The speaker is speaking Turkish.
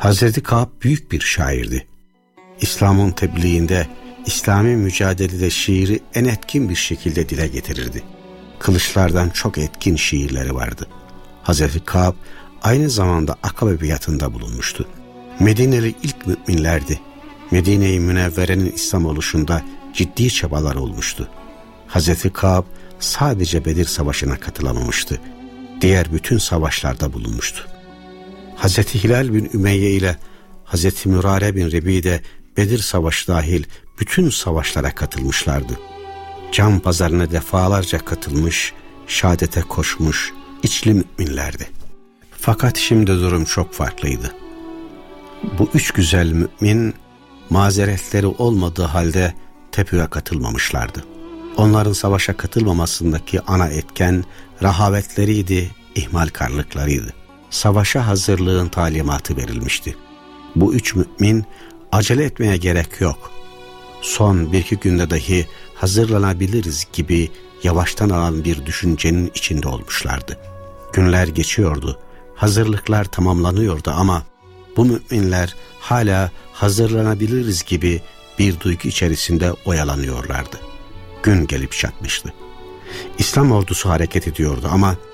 Hazreti Kâb büyük bir şairdi. İslam'ın tebliğinde, İslami mücadelede şiiri en etkin bir şekilde dile getirirdi. Kılıçlardan çok etkin şiirleri vardı. Hazreti Kâb aynı zamanda Akabe biatında bulunmuştu. Medineli ilk müminlerdi. Medine-i Münevvere'nin İslam oluşunda ciddi çabalar olmuştu. Hazreti Kâb sadece Bedir Savaşı'na katılamamıştı. Diğer bütün savaşlarda bulunmuştu. Hazreti Hilal bin Ümeyye ile Hazreti Mürare bin Rebi de Bedir Savaşı dahil bütün savaşlara katılmışlardı. Can pazarına defalarca katılmış, şehadete koşmuş içli müminlerdi. Fakat şimdi durum çok farklıydı. Bu üç güzel mümin mazeretleri olmadığı halde tepüye katılmamışlardı. Onların savaşa katılmamasındaki ana etken rehavetleriydi, ihmalkarlıklarıydı. Savaşa hazırlığın talimatı verilmişti. Bu üç mümin acele etmeye gerek yok, son bir iki günde dahi hazırlanabiliriz gibi yavaştan alan bir düşüncenin içinde olmuşlardı. Günler geçiyordu, hazırlıklar tamamlanıyordu ama bu müminler hala hazırlanabiliriz gibi bir duygu içerisinde oyalanıyorlardı. Gün gelip çatmıştı. İslam ordusu hareket ediyordu ama